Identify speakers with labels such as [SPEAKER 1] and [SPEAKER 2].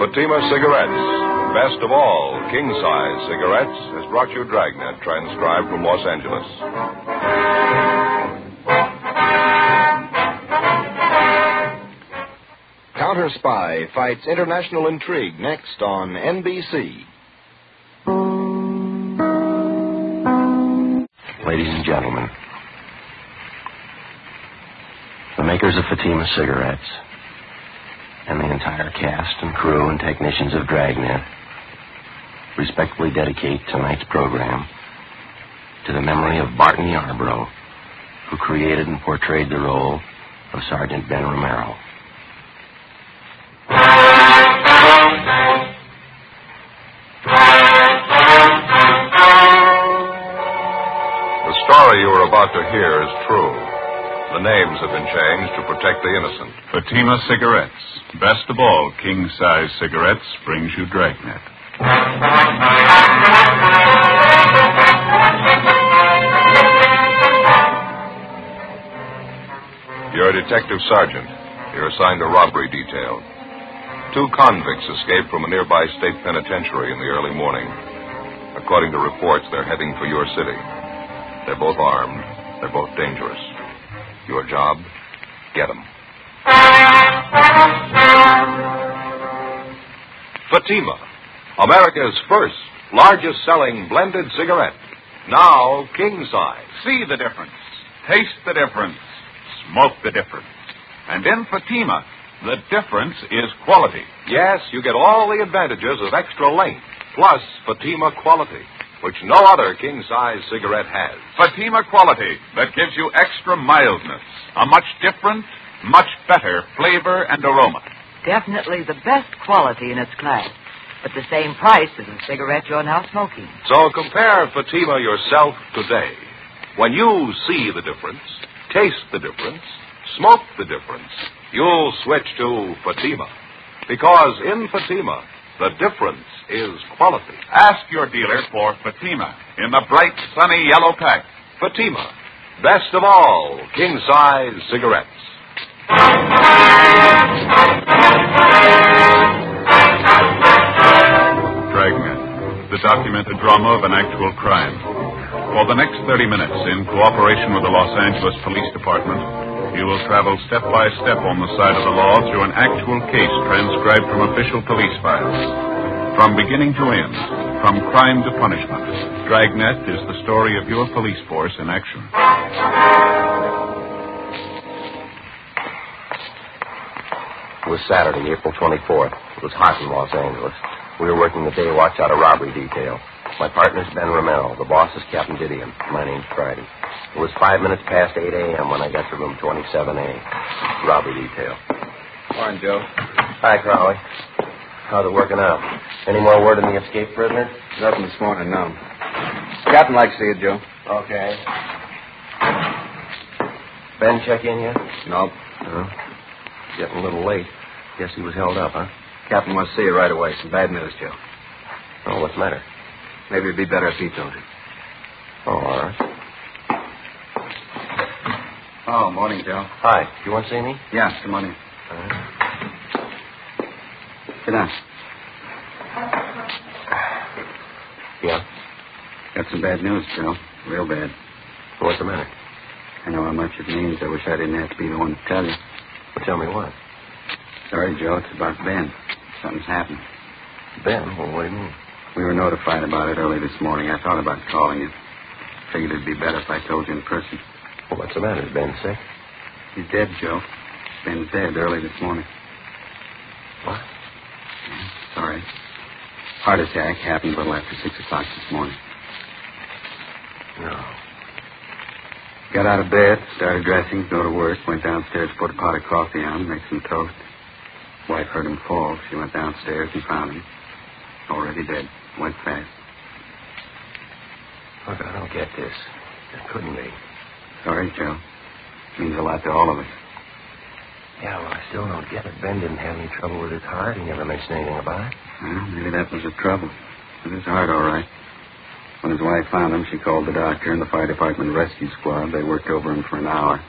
[SPEAKER 1] Fatima Cigarettes. Best of all, king-size cigarettes has brought you Dragnet, transcribed from Los Angeles.
[SPEAKER 2] Counter Spy fights international intrigue next on NBC.
[SPEAKER 3] Ladies and gentlemen, the makers of Fatima Cigarettes and the entire cast and crew and technicians of Dragnet respectfully dedicate tonight's program to the memory of Barton Yarbrough, who created and portrayed the role of Sergeant Ben Romero.
[SPEAKER 1] The story you are about to hear is true. The names have been changed to protect the innocent.
[SPEAKER 4] Fatima Cigarettes. Best of all, king-size cigarettes brings you Dragnet.
[SPEAKER 1] You're a detective sergeant. You're assigned a robbery detail. 2 convicts escaped from a nearby state penitentiary in the early morning. According to reports, they're heading for your city. They're both armed. They're both dangerous. Your job, get them. Fatima, America's first, largest-selling blended cigarette. Now, king-size.
[SPEAKER 4] See the difference. Taste the difference. Smoke the difference. And in Fatima, the difference is quality.
[SPEAKER 1] Yes, you get all the advantages of extra length, plus Fatima quality, which no other king-size cigarette has.
[SPEAKER 4] Fatima quality that gives you extra mildness, a much different, much better flavor and aroma.
[SPEAKER 5] Definitely the best quality in its class, but the same price as the cigarette you're now smoking.
[SPEAKER 1] So compare Fatima yourself today. When you see the difference, taste the difference, smoke the difference, you'll switch to Fatima. Because in Fatima, the difference is quality.
[SPEAKER 4] Ask your dealer for Fatima in the bright, sunny yellow pack.
[SPEAKER 1] Fatima, best of all, king-size cigarettes.
[SPEAKER 4] Dragnet, the documented drama of an actual crime. For the next 30 minutes, in cooperation with the Los Angeles Police Department, you will travel step by step on the side of the law through an actual case transcribed from official police files. From beginning to end, from crime to punishment, Dragnet is the story of your police force in action.
[SPEAKER 3] It was Saturday, April 24th. It was hot in Los Angeles. We were working the day watch out of robbery detail. My partner's Ben Romero. The boss is Captain Didion. My name's Friday. It was 5 minutes past 8 a.m. when I got to room 27A, robbery detail.
[SPEAKER 6] Morning, Joe.
[SPEAKER 3] Hi, Crowley. How's it working out? Any more word on the escaped prisoner?
[SPEAKER 6] Nothing this morning, no. Captain likes to see you, Joe.
[SPEAKER 3] Okay. Ben check in yet?
[SPEAKER 6] No.
[SPEAKER 3] Getting a little late. Guess he was held up, huh?
[SPEAKER 6] Captain wants to see you right away. Some bad news, Joe.
[SPEAKER 3] Oh, what's the matter?
[SPEAKER 6] Maybe it'd be better if he told you.
[SPEAKER 3] Oh, all right.
[SPEAKER 6] Oh, morning, Joe.
[SPEAKER 3] Hi. Do you want to see me?
[SPEAKER 6] Yeah, come on in.
[SPEAKER 3] All right.
[SPEAKER 6] Sit down.
[SPEAKER 3] Yeah?
[SPEAKER 6] Got some bad news, Joe. Real bad.
[SPEAKER 3] What's the matter?
[SPEAKER 6] I know how much it means. I wish I didn't have to be the one to tell you.
[SPEAKER 3] Well, tell me what.
[SPEAKER 6] Sorry, Joe. It's about Ben. Something's happened.
[SPEAKER 3] Ben? Well, what do you mean?
[SPEAKER 6] We were notified about it early this morning. I thought about calling you. Figured it'd be better if I told you in person.
[SPEAKER 3] Well, what's the matter? Is Ben sick?
[SPEAKER 6] He's dead, Joe. Ben's dead early this morning.
[SPEAKER 3] What?
[SPEAKER 6] Yeah, sorry. Heart attack happened a little after 6 o'clock this morning.
[SPEAKER 3] No.
[SPEAKER 6] Got out of bed, started dressing, go to work, went downstairs, put a pot of coffee on, make some toast. Wife heard him fall. She went downstairs and found him. Already dead. Went fast.
[SPEAKER 3] Look, I don't get this. It couldn't be.
[SPEAKER 6] Sorry, Joe. Means a lot to all of us.
[SPEAKER 3] Yeah, well, I still don't get it. Ben didn't have any trouble with his heart. He never mentioned anything about it.
[SPEAKER 6] Well, maybe that was the trouble. It was hard, all right. When his wife found him, she called the doctor and the fire department rescue squad. They worked over him for an hour.